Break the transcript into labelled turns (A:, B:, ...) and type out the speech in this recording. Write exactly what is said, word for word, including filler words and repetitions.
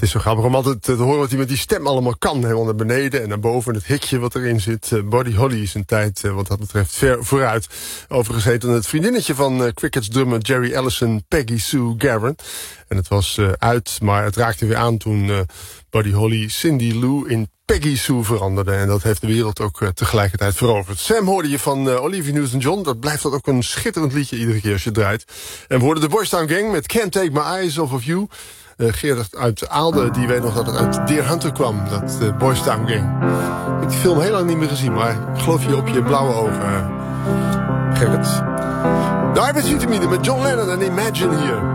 A: is zo grappig om altijd te horen wat hij met die stem allemaal kan. Helemaal naar beneden en naar boven. En het hikje wat erin zit. Uh, Buddy Holly is een tijd uh, wat dat betreft ver vooruit. Overigens heette het vriendinnetje van uh, Crickets drummer Jerry Allison Peggy Sue Garron. En het was uh, uit, maar het raakte weer aan toen uh, Buddy Holly Cindy Lou in Peggy Sue veranderde. En dat heeft de wereld ook uh, tegelijkertijd veroverd. Sam hoorde je van uh, Olivia Newton-John. Dat blijft dat ook een schitterend liedje iedere keer als je het draait. En we hoorden de Boys Town Gang met Can't Take My Eyes Off of You. Uh, Gerard uit Aalde, die weet nog dat het uit Deer Hunter kwam. Dat uh, Boys Town Gang. Ik heb die film heel lang niet meer gezien, maar ik geloof je op je blauwe ogen, uh, Gerrit. Daar bent u te midden met John Lennon en Imagine hier.